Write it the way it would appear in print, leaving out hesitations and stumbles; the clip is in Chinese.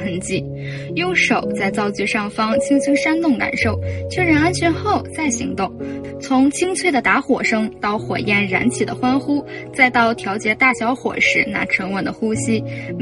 痕迹，用手在灶具上方轻轻扇动感受，确认安全后再行动。从清脆的打火声到火焰燃起的欢呼，再到调节大小火时那沉稳的呼吸，